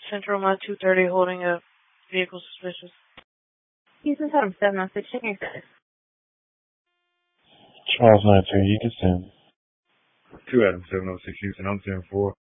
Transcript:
Central Mod 230 holding a vehicle suspicious. Houston Totem 706, checking your status. Charles 92, you can send. 2 Adam 706 Houston, I'm 10-4.